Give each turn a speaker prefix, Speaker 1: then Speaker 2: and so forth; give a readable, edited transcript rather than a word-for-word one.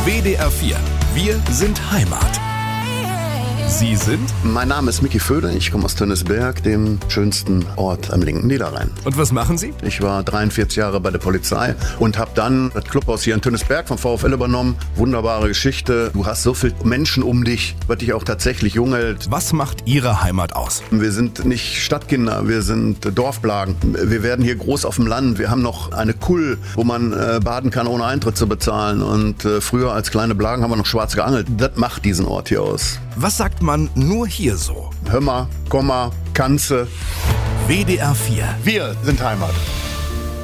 Speaker 1: WDR 4. Wir sind Heimat. Sie sind?
Speaker 2: Mein Name ist Micky Föhde, ich komme aus Tönnesberg, dem schönsten Ort am linken Niederrhein.
Speaker 1: Und was machen Sie?
Speaker 2: Ich war 43 Jahre bei der Polizei und habe dann das Clubhaus hier in Tönnesberg vom VfL übernommen. Wunderbare Geschichte. Du hast so viele Menschen um dich, was dich auch tatsächlich jung hält.
Speaker 1: Was macht Ihre Heimat aus?
Speaker 2: Wir sind nicht Stadtkinder, wir sind Dorfplagen. Wir werden hier groß auf dem Land. Wir haben noch eine Kull, wo man baden kann, ohne Eintritt zu bezahlen. Und früher als kleine Blagen haben wir noch schwarz geangelt. Das macht diesen Ort hier aus.
Speaker 1: Was sagt man nur hier so?
Speaker 2: Hör mal, komm mal, kannste.
Speaker 1: WDR 4.
Speaker 2: Wir sind Heimat.